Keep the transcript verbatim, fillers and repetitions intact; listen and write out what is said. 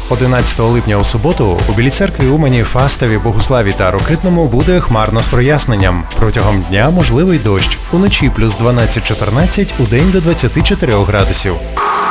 одинадцятого липня у суботу у Білій Церкві, Умані, Фастові, Богуславі та Рокитному буде хмарно з проясненням. Протягом дня можливий дощ. Уночі плюс дванадцять чотирнадцять, удень до двадцяти чотирьох градусів.